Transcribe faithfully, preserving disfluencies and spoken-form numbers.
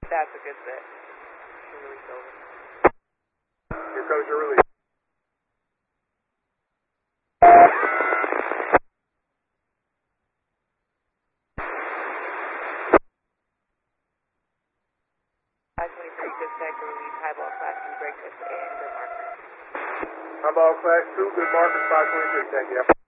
That's a good set. Your release over. Here comes your release. five twenty-three, good set, good release, high ball class two, break test, and good marker. High ball class two, good markers, five twenty-three, thank you.